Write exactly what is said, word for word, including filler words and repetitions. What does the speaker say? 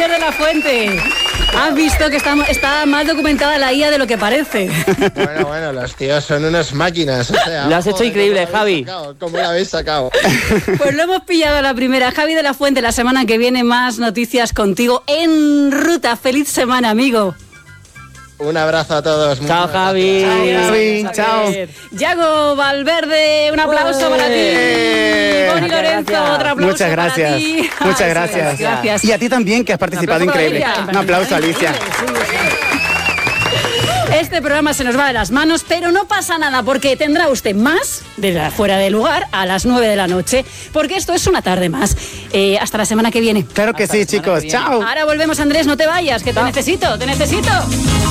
Andrés de la Fuente. Has visto que está, está más documentada la I A de lo que parece. Bueno, bueno, los tíos son unas máquinas. O sea, lo has hecho joder, increíble, Javi. Sacado, ¿cómo lo habéis sacado? Pues lo hemos pillado a la primera. Javi de la Fuente, la semana que viene más noticias contigo en ruta. Feliz semana, amigo. Un abrazo a todos. Chao, Javi. Chao, Javi. Chao. Yago Valverde, un aplauso para ti. Boni Lorenzo, otro aplauso Muchas gracias. para ti. Muchas Ay, gracias. gracias. Y a ti también, que has participado, Un aplauso increíble. para ella. Un aplauso, Alicia. Este programa se nos va de las manos, pero no pasa nada porque tendrá usted más de la fuera de lugar a las nueve de la noche, porque esto es una tarde más. Eh, hasta la semana que viene. Claro que Hasta sí, la semana chicos. que viene. Chao. Ahora volvemos, Andrés, no te vayas, que te necesito, te necesito.